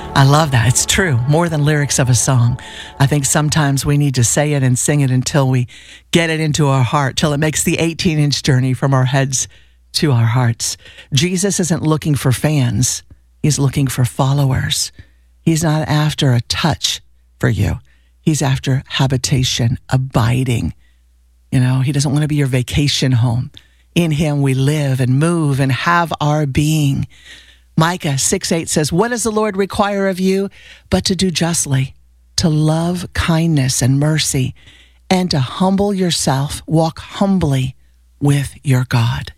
I love that. It's true. More than lyrics of a song. I think sometimes we need to say it and sing it until we get it into our heart, till it makes the 18-inch journey from our heads to our hearts. Jesus isn't looking for fans. He's looking for followers. He's not after a touch for you. He's after habitation, abiding. You know, he doesn't want to be your vacation home. In him we live and move and have our being. Micah 6:8 says, "What does the Lord require of you but to do justly, to love kindness and mercy, and to humble yourself, walk humbly with your God."